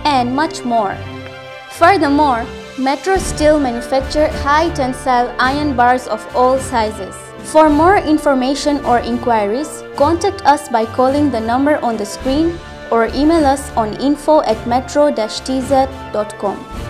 and much more. Furthermore, Metro Steel manufactures high tensile iron bars of all sizes. For more information or inquiries, contact us by calling the number on the screen or email us on info@metro-tz.com.